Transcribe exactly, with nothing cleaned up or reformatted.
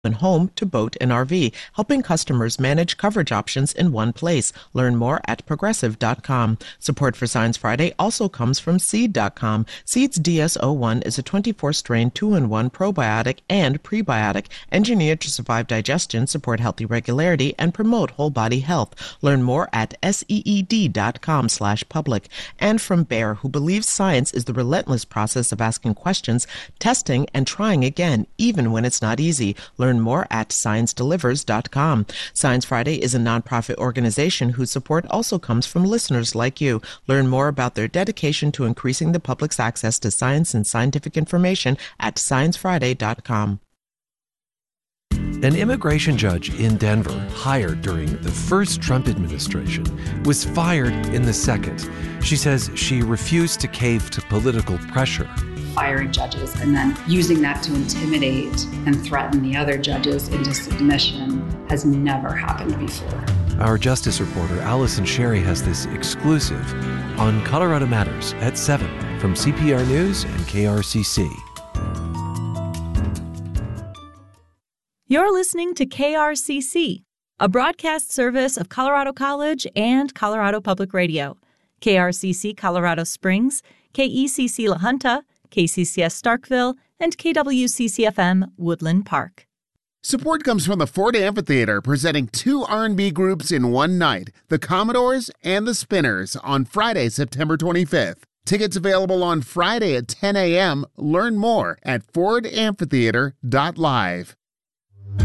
and home to boat and R V, helping customers manage coverage options in one place. Learn more at progressive dot com. Support for Science Friday also comes from seed dot com. Seed's D S zero one is a twenty-four strain two in one probiotic and prebiotic engineered to survive digestion, support healthy regularity, and promote whole body health. Learn more at seed dot com slash public. And from Bayer, who believes science is the relentless process of asking questions, testing, and trying again, even when it's not easy. Learn more at science delivers dot com. Science Friday is a nonprofit organization whose support also comes from listeners like you. Learn more about their dedication to increasing the public's access to science and scientific information at science friday dot com. An immigration judge in Denver, hired during the first Trump administration, was fired in the second. She says she refused to cave to political pressure. Firing judges and then using that to intimidate and threaten the other judges into submission has never happened before. Our justice reporter Allison Sherry has this exclusive on Colorado Matters at seven from C P R News and K R C C. You're listening to K R C C, a broadcast service of Colorado College and Colorado Public Radio. K R C C Colorado Springs, K E C C La Junta, K C C S Starkville, and K W C C F M Woodland Park. Support comes from the Ford Amphitheater, presenting two R and B groups in one night, the Commodores and the Spinners, on Friday, September twenty-fifth. Tickets available on Friday at ten a.m. Learn more at ford amphitheater dot live.